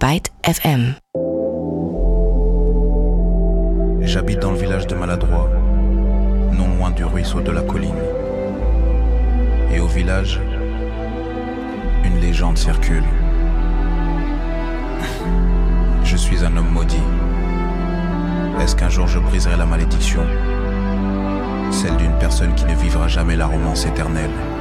Byte FM. J'habite dans le village de Maladroit, non loin du ruisseau de la colline. Et au village, une légende circule. Je suis un homme maudit. Est-ce qu'un jour je briserai la malédiction? Celle d'une personne qui ne vivra jamais la romance éternelle.